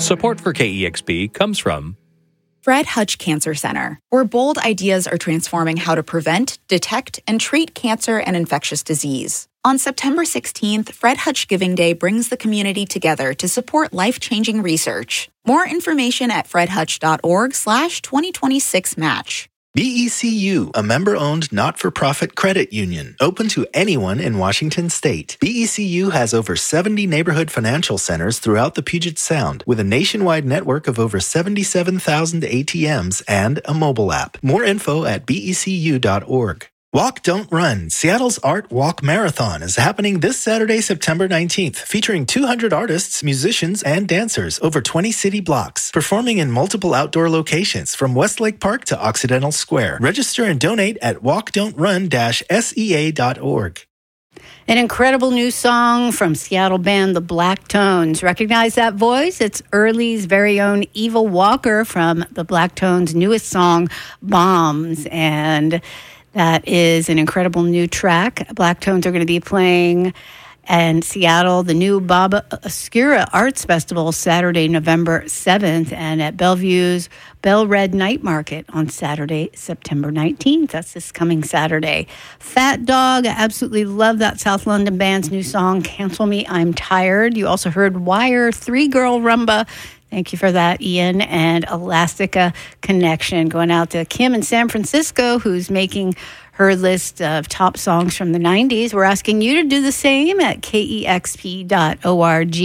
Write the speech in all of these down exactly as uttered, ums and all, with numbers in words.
Support for K E X P comes from Fred Hutch Cancer Center, where bold ideas are transforming how to prevent, detect, and treat cancer and infectious disease. On September sixteenth, Fred Hutch Giving Day brings the community together to support life-changing research. More information at fredhutch.org slash 2026 match. B E C U, a member-owned not-for-profit credit union, open to anyone in Washington state. B E C U has over seventy neighborhood financial centers throughout the Puget Sound, with a nationwide network of over seventy-seven thousand A T Ms and a mobile app. More info at B E C U dot org. Walk, Don't Run, Seattle's Art Walk Marathon is happening this Saturday, September nineteenth, featuring two hundred artists, musicians, and dancers over twenty city blocks, performing in multiple outdoor locations from Westlake Park to Occidental Square. Register and donate at walk don't run dash S E A dot org. An incredible new song from Seattle band The Black Tones. Recognize that voice? It's Early's very own Eva Walker from The Black Tones' newest song, Bombs. And that is an incredible new track. Black Tones are going to be playing in Seattle, the new Baba Oscura Arts Festival, Saturday, November seventh, and at Bellevue's Bell Red Night Market on Saturday, September nineteenth. That's this coming Saturday. Fat Dog, I absolutely love that South London band's new song, Cancel Me, I'm Tired. You also heard Wire, Three Girl Rumba. Thank you for that, Ian. And Elastica Connection, going out to Kim in San Francisco, who's making her list of top songs from the nineties. We're asking you to do the same at K E X P dot org,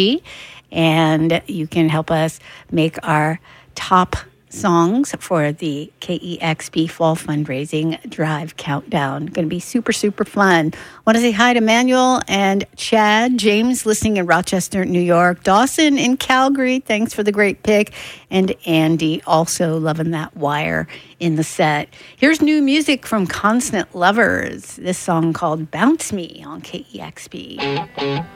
and you can help us make our top songs for the K E X P Fall Fundraising Drive Countdown. Going to be super, super fun. Want to say hi to Manuel and Chad, James listening in Rochester, New York, Dawson in Calgary, thanks for the great pick, and Andy also loving that Wire in the set. Here's new music from Constant Lovers, this song called Bounce Me on K E X P.